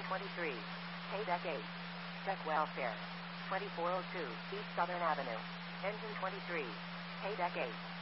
23. Paydeck 8. Check welfare. 2402 East Southern Avenue. Engine 23. Paydeck 8.